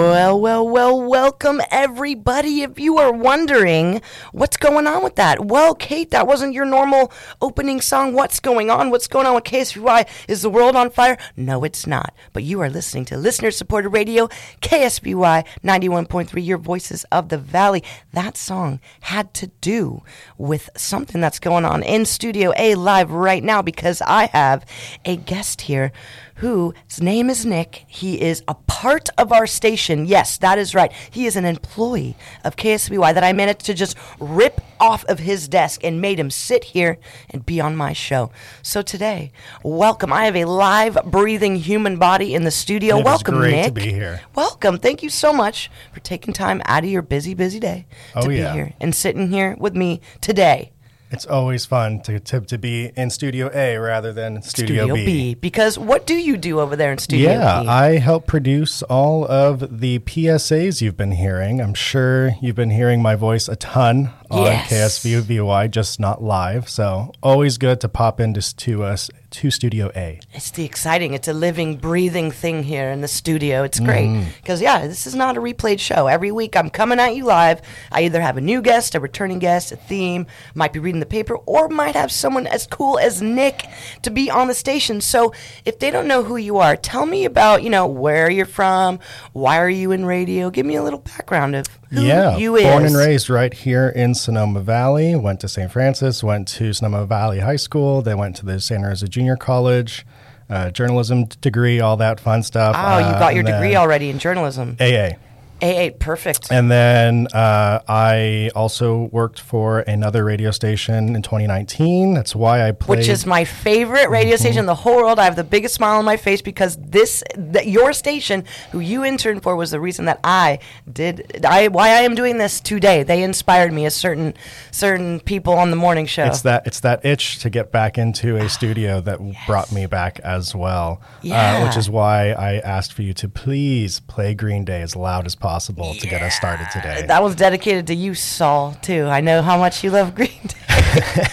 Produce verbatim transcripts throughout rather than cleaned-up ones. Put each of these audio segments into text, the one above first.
Well, well, well, welcome everybody. If you are wondering what's going on with that, well, Kate, that wasn't your normal opening song. What's going on? What's going on with K S B Y? Is the world on fire? No, it's not. But you are listening to listener-supported radio, K S B Y ninety-one point three, your voices of the valley. That song had to do with something that's going on in Studio A live right now because I have a guest here whose name is Nick. He is a part of our station. Yes, that is right. He is an employee of K S B Y that I managed to just rip off of his desk and made him sit here and be on my show. So today, welcome. I have a live, breathing human body in the studio. It welcome, is great Nick. to be here. Welcome. Thank you so much for taking time out of your busy, busy day oh, to yeah. be here and sitting here with me today. It's always fun to, to to be in Studio A rather than Studio, Studio B. B. Because what do you do over there in Studio yeah, B? I help produce all of the P S As you've been hearing. I'm sure you've been hearing my voice a ton on Yes. K S B V Y, just not live. So always good to pop into to us to Studio A. It's the exciting. It's a living, breathing thing here in the studio. It's great because, yeah, this is not a replayed show. Every week I'm coming at you live. I either have a new guest, a returning guest, a theme, might be reading the paper, or might have someone as cool as Nick to be on the station. So if they don't know who you are, tell me about, you know, where you're from, why are you in radio? Give me a little background of who yeah, you is. born and raised right here in Sonoma Valley. Went to Saint Francis, went to Sonoma Valley High School, then went to the Santa Rosa Junior College, uh, journalism degree, all that fun stuff. Oh, you uh, got your and degree then already in journalism. A A. A A, perfect. And then uh, I also worked for another radio station in twenty nineteen. That's why I played. Which is my favorite radio Mm-hmm. station in the whole world. I have the biggest smile on my face because this, th- your station, who you interned for, was the reason that I did, I why I am doing this today. They inspired me as certain certain people on the morning show. It's that it's that itch to get back into a studio that Yes. brought me back as well. Yeah. Uh, which is why I asked for you to please play Green Day as loud as possible to get us started today. That was dedicated to you, Saul, too. I know how much you love Green Day.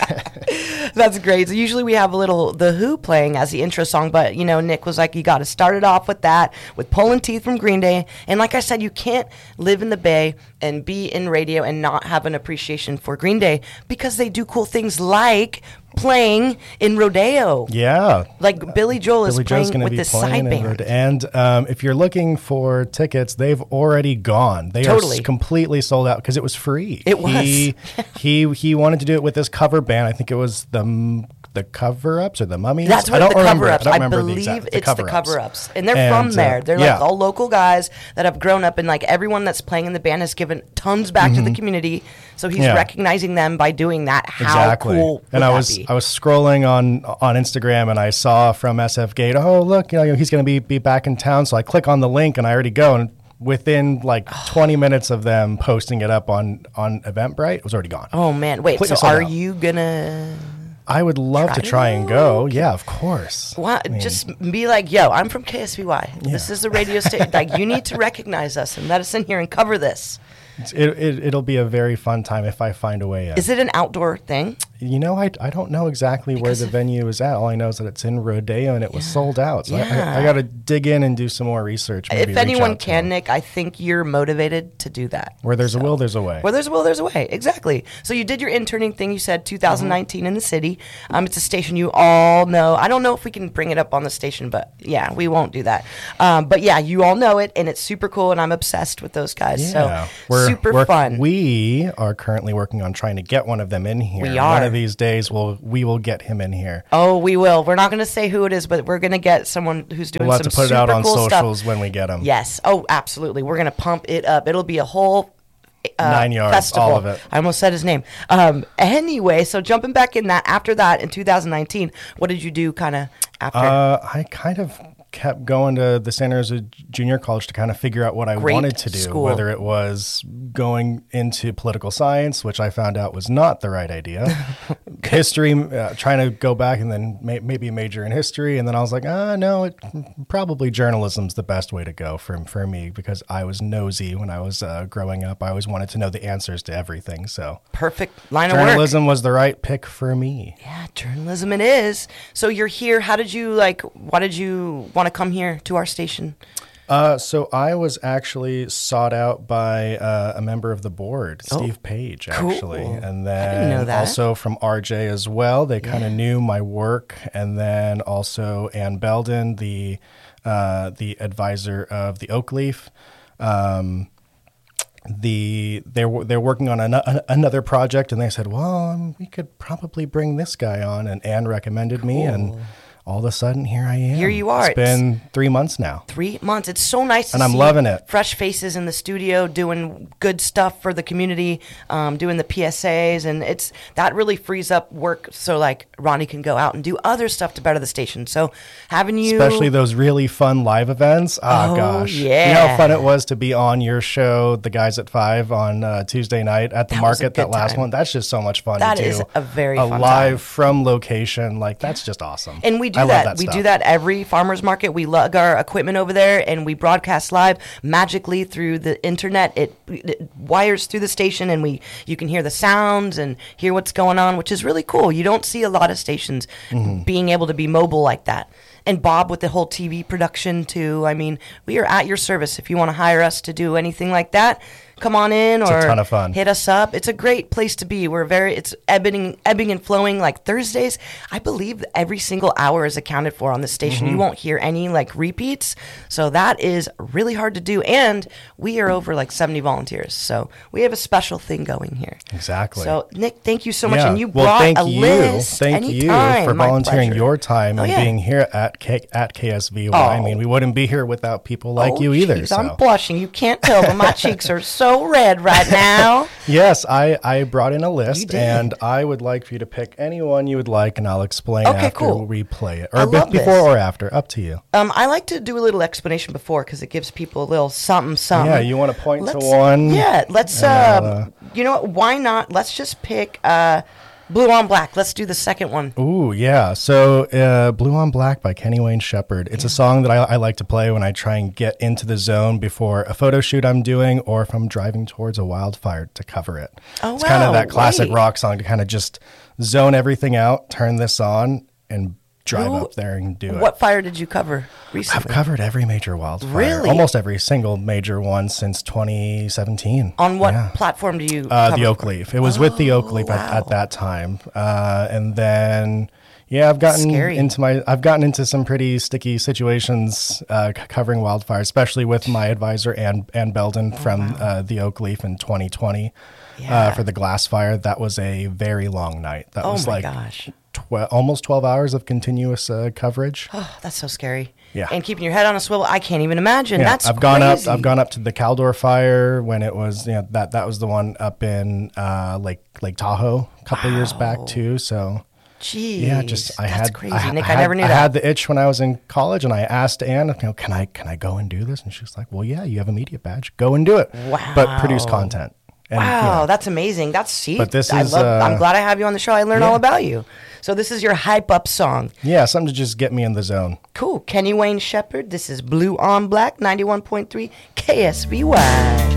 That's great. So usually we have a little The Who playing as the intro song, but, you know, Nick was like, you got to start it off with that, with Pulling Teeth from Green Day. And like I said, you can't live in the Bay and be in radio and not have an appreciation for Green Day because they do cool things like playing in Rodeo. Yeah. Like Billy Joel is Billy Joel's playing going to with be this playing side in band. Rhode- And um, if you're looking for tickets, they've already gone. They Totally. are s- completely sold out because it was free. It was. He, he he wanted to do it with this cover band. I think it was the m- the Cover Ups or the Mummies. That's what I don't the remember. cover-ups. I, I, don't remember believe the exact, it's the cover-ups. cover-ups, and they're And, from there. uh, They're yeah. like all local guys that have grown up, and like everyone that's playing in the band has given tons back to the community. So he's Mm-hmm. Yeah. recognizing them by doing that. How Exactly. cool would and I that was be? I was scrolling on on Instagram and I saw from S F Gate, oh look, you know he's going to be be back in town. So I click on the link and I already go, and within like twenty minutes of them posting it up on on Eventbrite, it was already gone. Oh man, wait. Completely So sold are out. you gonna? I would love Try to to try and go? go. Yeah, of course. What? I mean, Just be like, yo, I'm from K S B Y. This Yeah. is the radio station. Like, you need to recognize us and let us in here and cover this. it's- it, it, it'll be a very fun time if I find a way in. Is it an outdoor thing? You know, I, I don't know exactly Because where the venue is at. All I know is that it's in Rodeo and it was sold out. So Yeah. I, I, I got to dig in and do some more research. maybe If reach anyone out to can, them. Nick, I think you're motivated to do that. Where there's So- a will, there's a way. Where there's a will, there's a way. Exactly. So you did your interning thing. You said two thousand nineteen in the city. Um, it's a station you all know. I don't know if we can bring it up on the station, but yeah, we won't do that. Um, but yeah, you all know it, and it's super cool, and I'm obsessed with those guys. Yeah. So We're- super we're- fun. We are currently working on trying to get one of them in here. We One are. of these days, we'll we will get him in here. Oh, we will. We're not going to say who it is, but we're going to get someone who's doing We'll have some to put it out super on cool socials stuff. when we get him. Yes. Oh, absolutely. We're going to pump it up. It'll be a whole uh, Nine yards, festival. all of it. I almost said his name. Um, anyway, so jumping back in that, after that, in two thousand nineteen, what did you do kind of after? Uh, I kind of kept going to the Santa Rosa Junior College to kind of figure out what I Great wanted to do, school. whether it was going into political science, which I found out was not the right idea, history, uh, trying to go back and then may- maybe major in history. And then I was like, ah, no, it, probably journalism's the best way to go for, for me because I was nosy when I was uh, growing up. I always wanted to know the answers to everything. So Perfect line of work. journalism was the right pick for me. Yeah, journalism it is. So you're here. How did you like? Why did you want to come here to our station? Uh, so I was actually sought out by uh, a member of the board, Oh, Steve Page, cool. actually. And I didn't know then that. also from R J as well. They kind of Yeah. knew my work. And then also Ann Belden, the uh, the advisor of the Oak Leaf. Um, the they're they're working on an, another project, and they said, well, um, we could probably bring this guy on. And Ann recommended me, and all of a sudden, here I am. Here you are. It's been three months now. Three months. It's so nice to And I'm see loving it. fresh faces in the studio doing good stuff for the community, um, doing the P S As, and it's that really frees up work so like Ronnie can go out and do other stuff to better the station. So having you, Especially those really fun live events. Oh, Oh, gosh. yeah. You know how fun it was to be on your show, The Guys at Five, on uh, Tuesday night at the That was a market, that good last time. one. That's just so much fun That to do. is a very a fun live time. from location. Like, that's just awesome. And we do I love that. that we stuff. do that every farmers market. We lug our equipment over there and we broadcast live magically through the internet. It, it wires through the station, and we you can hear the sounds and hear what's going on, which is really cool. You don't see a lot of stations Mm-hmm. being able to be mobile like that. And Bob with the whole T V production too. I mean, we are at your service if you want to hire us to do anything like that. Come on in, It's or a ton of fun. hit us up. It's a great place to be. We're very, it's ebbing, ebbing and flowing. Like Thursdays, I believe every single hour is accounted for on the station. Mm-hmm. You won't hear any like repeats. So that is really hard to do. And we are over like seventy volunteers. So we have a special thing going here. Exactly. So Nick, thank you so much. Yeah. And you well, brought thank a you. list. Thank anytime. you for My volunteering pleasure. your time Oh, and yeah. being here at K- at K S V Y. I Oh. mean, we wouldn't be here without people like Oh, you either. jeez, So. I'm blushing. You can't tell, but my cheeks are so red right now. Yes, I, I brought in a list, did. and I would like for you to pick anyone you would like, and I'll explain Okay, after cool. we play it. I Or be- love before this. or after, up to you. Um, I like to do a little explanation before because it gives people a little something, something. Yeah, you want to point to Let's- one? Yeah, let's. and Uh, I'll, uh, you know what? Why not? Let's just pick uh, Blue on Black. Let's do the second one. Ooh, yeah. So, uh, Blue on Black by Kenny Wayne Shepherd. It's a song that I, I like to play when I try and get into the zone before a photo shoot I'm doing, or if I'm driving towards a wildfire to cover it. Oh, it's kind wow, of that classic right. rock song to kind of just zone everything out, turn this on, and drive Who- up there and do it. What fire did you cover I've recently? covered every major wildfire. Really? Almost every single major one since twenty seventeen. On what Yeah. platform do you? Uh, cover the Oak for? Leaf. It was with the Oak Oh, Leaf at, wow. at that time. Uh, and then, yeah, I've gotten Scary. into my, I've gotten into some pretty sticky situations uh, c- covering wildfire, especially with my advisor, Ann, Ann Belden from uh, the Oak Leaf in twenty twenty uh, Yeah. for the glass fire. That was a very long night. That Oh was my like gosh. tw- almost twelve hours of continuous uh, coverage. Oh, that's so scary. Yeah. And keeping your head on a swivel, I can't even imagine. Yeah, That's I've gone up. crazy. I've gone up to the Caldor fire when it was, you know, that that was the one up in uh, Lake Lake Tahoe a couple years back Wow. too. So Jeez. yeah, just I that's had crazy, I, Nick. I, had, never knew I that. had the itch when I was in college, and I asked Ann, you know, can I can I go and do this? And she was like, well, yeah, you have a media badge, go and do it. But produce Wow. content. And, Wow, you know, that's amazing. That's see. But this I is, love, uh, I'm glad I have you on the show. I learned yeah. all about you. So this is your hype up song. yeah, something to just get me in the zone. Cool. Kenny Wayne Shepherd. This is Blue on Black, ninety-one point three K S V Y.